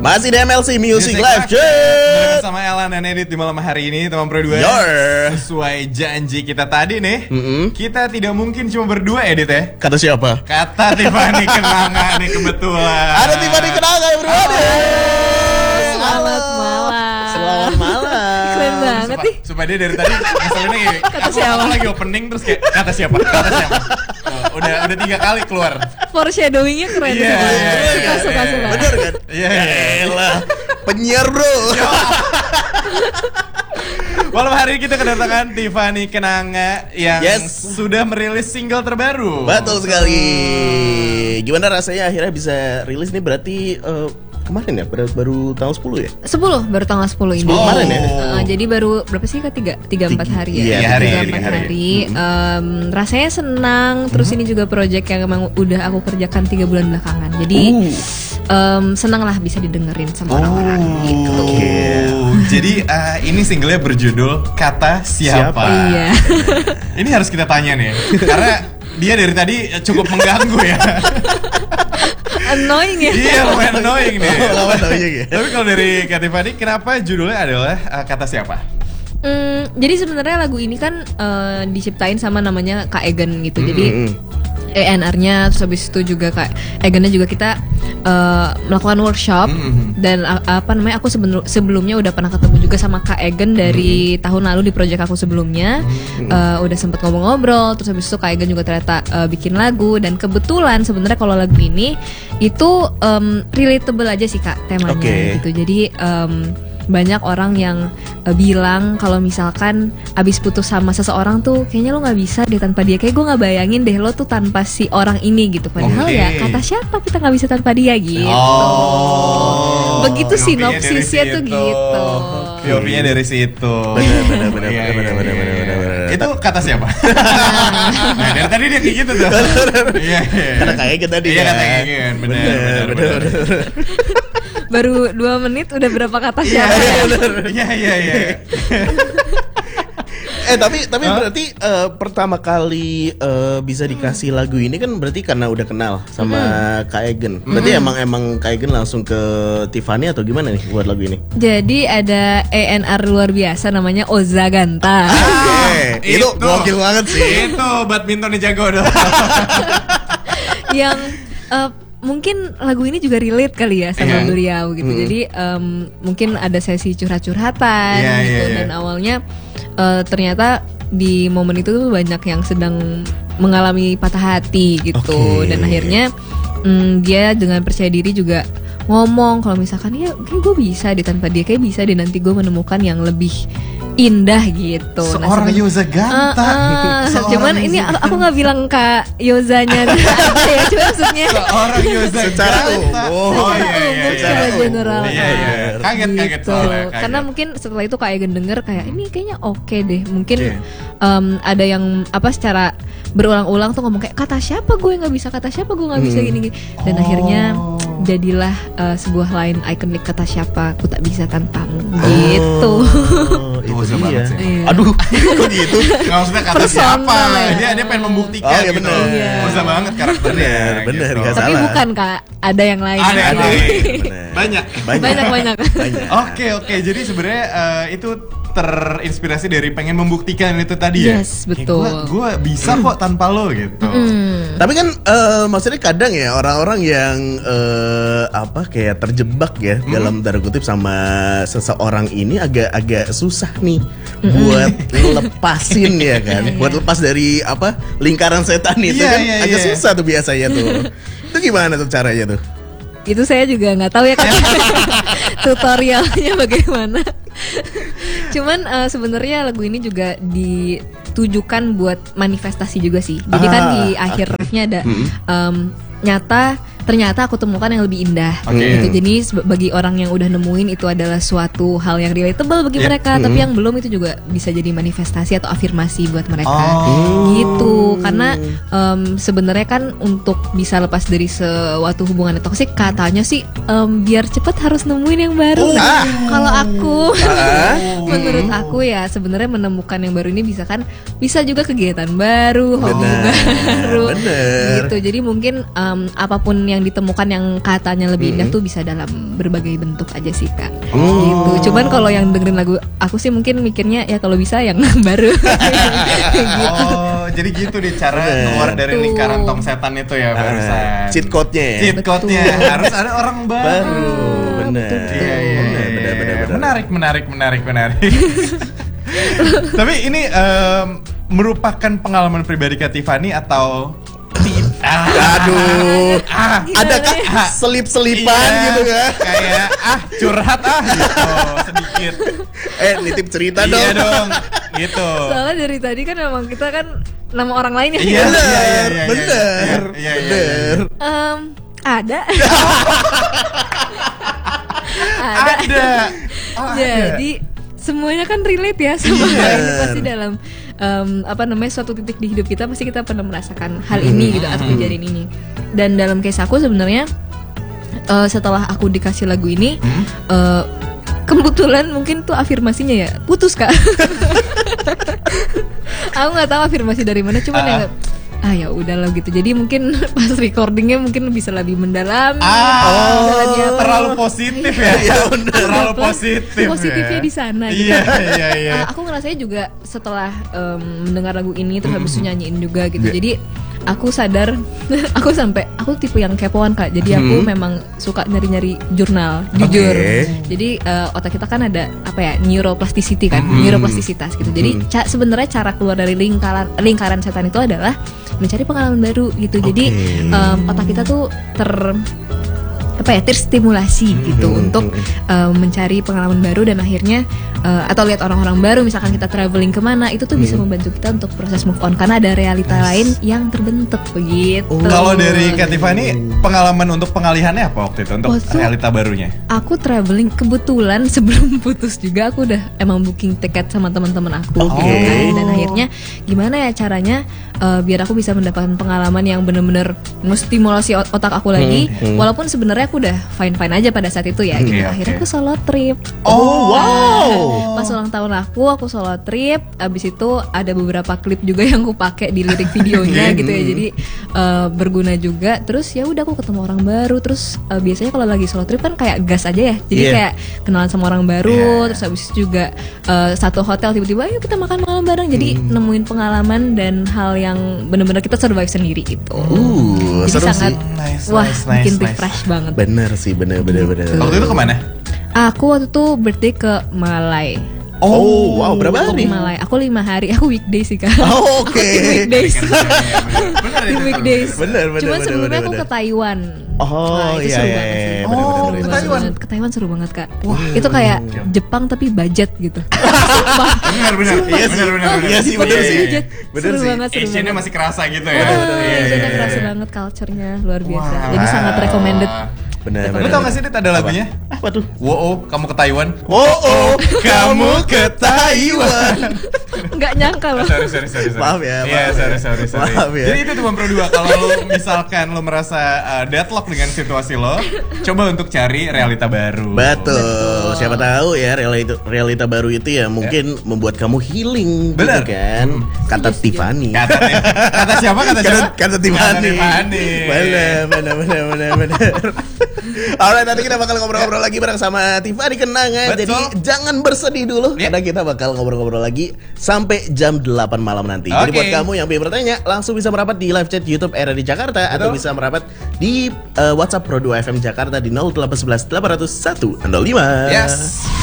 Masih di MLC Music Live bersama Elan dan Edit di malam hari ini, teman berdua. Sesuai janji kita tadi nih, kita tidak mungkin cuma berdua, Edit ya. Kata siapa? Kata Tiffany Kenanga nih kebetulan. Ada Tiffany Kenanga ya bro. Selamat malam. Selamat malam. Keren banget nih. Supaya dia dari tadi masalahnya kayak aku lagi opening terus kayak kata siapa? Oh, udah 3 kali keluar. Foreshadowingnya keren. Iya. Suka. Bener kan? Iya. Elah, penyiar bro. Malam hari ini kita kedatangan Tiffany Kenanga yang sudah merilis single terbaru. Betul sekali. Gimana rasanya akhirnya bisa rilis nih? Berarti kemarin ya? Baru tanggal 10 ya? 10 baru tanggal 10 ini. 10 kemarin ya? Jadi baru berapa sih kak? 3-4 hari ya? Iya, 3-4 hari. Rasanya senang. Terus ini juga project yang emang udah aku kerjakan 3 bulan belakangan. Jadi senang lah bisa didengerin sama orang-orang gitu. Jadi ini singlenya berjudul Kata Siapa. Iya. Ini harus kita tanya nih, karena dia dari tadi cukup mengganggu ya. Annoying ya. Iya, lumayan annoying nih. Ya. Tapi kalau dari Kak Tiffany, kenapa judulnya adalah Kata Siapa? Jadi sebenarnya lagu ini kan diciptain sama namanya Kak Egan gitu. Jadi ENR-nya, terus habis itu juga Kak Egan-nya juga kita melakukan workshop. Dan aku sebelumnya udah pernah ketemu juga sama Kak Egan dari tahun lalu di project aku sebelumnya. Udah sempet ngobrol-ngobrol. Terus habis itu Kak Egan juga ternyata bikin lagu. Dan kebetulan sebenarnya kalau lagu ini itu relatable aja sih Kak temanya gitu. Jadi banyak orang yang bilang kalau misalkan abis putus sama seseorang tuh kayaknya lo nggak bisa deh tanpa dia. Kayak gue nggak bayangin deh lo tuh tanpa si orang ini gitu. Padahal ya kata siapa kita nggak bisa tanpa dia gitu. Begitu sinopsisnya tuh gitu. POV-nya dari situ. Bener. Itu kata siapa? Nah, dari tadi dia kayak gitu tuh. Iya. Karena kayak tadi. Iya, kata Egan. Bener. Baru 2 menit udah berapa kata siapa? Iya. Tapi berarti pertama kali bisa dikasih lagu ini kan berarti karena udah kenal sama Kak Egan. Berarti emang Kak Egan langsung ke Tiffany atau gimana nih buat lagu ini? Jadi ada ENR luar biasa namanya Oza Ganta. Itu gokil banget sih. Itu badmintonnya jago dong. Yang mungkin lagu ini juga relate kali ya sama beliau gitu. Jadi mungkin ada sesi curhat-curhatan gitu. Dan awalnya ternyata di momen itu tuh banyak yang sedang mengalami patah hati gitu. Dan akhirnya dia dengan percaya diri juga ngomong kalau misalkan ya kayak gue bisa deh tanpa dia, kayak bisa deh nanti gue menemukan yang lebih indah gitu. Seorang Yoza Ganta. Cuman ini aku nggak bilang Kak Yozanya aja ya, cuma maksudnya seorang Yoza secara Ganta. secara general. Iya. Kaget soalnya. Karena mungkin setelah itu Kak Egan denger kayak ini kayaknya oke deh. Mungkin ada yang secara berulang-ulang tuh ngomong kayak kata siapa gue nggak bisa, kata siapa gue nggak bisa gini. Dan akhirnya jadilah sebuah line ikonik kata siapa aku tak bisa tanpamu gitu. Itu dia. Aduh, kok gitu? Nggak maksudnya kata siapa? Dia pengen membuktikan gitu. Usah banget karakternya. Bener, nggak Tapi salah. bukan Kak, ada yang lain. Ada yang lain. Banyak. Oke. Jadi sebenarnya itu terinspirasi dari pengen membuktikan itu tadi ya. Yes, betul. Gue bisa kok tanpa lo gitu. Tapi kan maksudnya kadang ya orang-orang yang kayak terjebak ya dalam tanda kutip sama seseorang ini agak susah nih buat lepasin ya kan. Buat lepas dari lingkaran setan itu kan agak susah tuh biasanya tuh. Itu gimana tuh caranya tuh? Itu saya juga nggak tahu ya Kak. Tutorialnya bagaimana. Cuman sebenarnya lagu ini juga ditujukan buat manifestasi juga sih. Jadi kan di akhir refnya ada ternyata aku temukan yang lebih indah gitu. Jadi bagi orang yang udah nemuin itu adalah suatu hal yang relatable bagi mereka, tapi yang belum itu juga bisa jadi manifestasi atau afirmasi buat mereka gitu. Karena sebenarnya kan untuk bisa lepas dari suatu hubungan yang toksik katanya sih biar cepet harus nemuin yang baru. Kalau aku menurut aku ya sebenarnya menemukan yang baru ini bisa juga kegiatan baru, hobi baru gitu. Jadi mungkin apapun yang yang ditemukan yang katanya lebih indah tuh bisa dalam berbagai bentuk aja sih Kak. Gitu. Cuman kalau yang dengerin lagu aku sih mungkin mikirnya ya kalau bisa yang baru. Gitu. Oh, jadi gitu deh cara keluar dari lingkaran tong setan itu ya barusan. Cheat code-nya ya. Cheat code-nya harus ada orang baru. Bener. Iya. Menarik. Tapi ini merupakan pengalaman pribadi Kak Tiffany atau Aduh, adakah selip-selipan gitu ya? Kayak curhat gitu sedikit. Nitip cerita dong. Iya dong, gitu. Soalnya dari tadi kan memang kita kan nama orang lain ya. Iya, bener. Ada. Jadi semuanya kan relate ya sama ini pasti dalam suatu titik di hidup kita pasti kita pernah merasakan hal ini gitu atau kejadian ini. Dan dalam case aku sebenarnya setelah aku dikasih lagu ini kebetulan mungkin tuh afirmasinya ya putus Kak. Aku nggak tahu afirmasi dari mana, cuman ya udahlah gitu. Jadi mungkin pas recordingnya mungkin bisa lebih mendalam. Terlalu positif ya. Terlalu positif. Positifnya ya. di sana. Gitu. Iya. Aku ngerasanya juga setelah mendengar lagu ini terus habis itu nyanyiin juga gitu. Jadi aku sadar aku tipe yang kepoan Kak. Jadi aku memang suka nyari-nyari jurnal, jujur. Jadi otak kita kan ada neuroplasticity kan, neuroplastisitas gitu. Jadi sebenarnya cara keluar dari lingkaran setan itu adalah mencari pengalaman baru gitu. Jadi otak kita tuh terstimulasi gitu untuk mencari pengalaman baru dan akhirnya atau lihat orang-orang baru, misalkan kita traveling kemana itu tuh bisa membantu kita untuk proses move on karena ada realita lain yang terbentuk begitu. Kalau dari Kak Tiffany pengalaman untuk pengalihannya apa waktu itu untuk realita barunya? Aku traveling kebetulan sebelum putus juga aku udah emang booking tiket sama teman-teman aku gitu kan. Dan akhirnya gimana ya caranya biar aku bisa mendapatkan pengalaman yang benar-benar menstimulasi otak aku lagi walaupun sebenarnya aku udah fine aja pada saat itu ya gitu. Akhirnya aku solo trip. Pas ulang tahun aku solo trip. Abis itu ada beberapa klip juga yang aku pakai di lirik videonya gitu ya. Jadi berguna juga. Terus ya udah aku ketemu orang baru. Terus biasanya kalau lagi solo trip kan kayak gas aja ya. Jadi kayak kenalan sama orang baru. Terus abis itu juga satu hotel tiba-tiba ayo kita makan malam bareng. Jadi nemuin pengalaman dan hal yang benar-benar kita survive sendiri gitu. Jadi sangat bikin refresh banget. Bener sih, bener. Waktu itu kemana? Aku waktu itu birthday ke Malai. Wow, berapa hari? Malai. Aku 5 hari. Aku weekday sih Kak. Weekdays. Weekdays. Bener. Cuman sebelumnya aku ke Taiwan. Itu seru banget sih. Ke Taiwan. Ke Taiwan seru banget Kak. Itu kayak Jepang tapi budget gitu. Bener. Iya sih, bener sih. Seru banget. Asian-nya masih kerasa gitu ya. Asian-nya kerasa banget, culture-nya luar biasa. Jadi sangat recommended. Bener. Lu tau gak sih Dit ada lagunya? Apa tuh? Wow, kamu ke Taiwan. Kamu ke Taiwan. Nggak nyangka loh. Sorry. Maaf ya. Iya, sorry. Maaf ya. Jadi itu Teman Pro 2. Kalau lu misalkan lu merasa deadlock dengan situasi lo, coba untuk cari realita baru. Betul. Siapa tahu ya realita baru itu ya mungkin membuat kamu healing. Bener gitu kan? Kata Tiffany. Kata siapa? Kata Tiffany. Bener. Alright, nanti kita bakal ngobrol-ngobrol lagi bareng sama Tiffany Kenangan. Betul. Jadi jangan bersedih dulu karena kita bakal ngobrol-ngobrol lagi sampai jam 8 malam nanti. Jadi buat kamu yang ingin bertanya langsung bisa merapat di live chat YouTube RRI Jakarta. Betul. Atau bisa merapat di WhatsApp Pro 2 FM Jakarta di 0811 800 105. Yes.